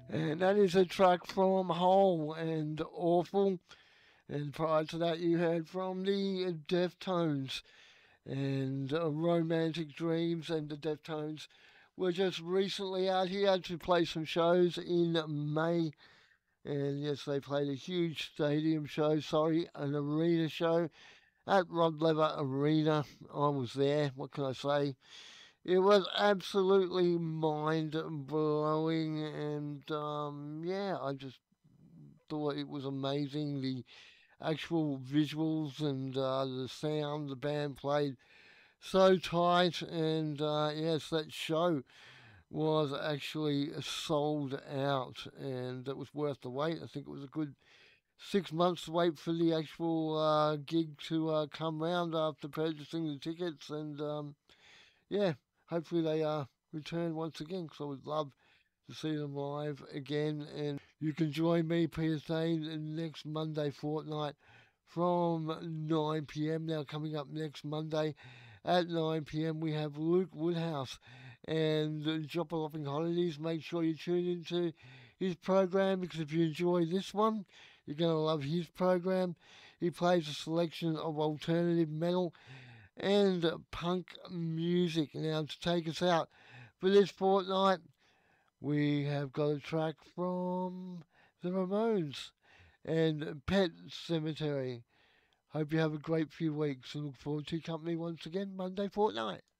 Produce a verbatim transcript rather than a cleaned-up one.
And that is a track from Hole and Awful. And prior to that, you heard from the Deftones and uh, Romantic Dreams. And the Deftones were just recently out here to play some shows in May. And yes, they played a huge stadium show, sorry, an arena show at Rod Lever Arena. I was there, what can I say? It was absolutely mind blowing, and um, yeah, I just thought it was amazing. The actual visuals and uh, the sound the band played so tight, and uh, yes, that show was actually sold out, and it was worth the wait. I think it was a good six months to wait for the actual uh, gig to uh, come round after purchasing the tickets, and um, yeah, hopefully they uh, return once again because I would love to see them live again. And you can join me, Peter Thane, next Monday fortnight from nine p m. Now, coming up next Monday at nine p m, we have Luke Woodhouse and Jopalopping Holidays. Make sure you tune into his program because if you enjoy this one, you're going to love his program. He plays a selection of alternative metal and punk music. Now, to take us out for this fortnight, we have got a track from the Ramones and Pet Cemetery. Hope you have a great few weeks and look forward to your company once again Monday fortnight.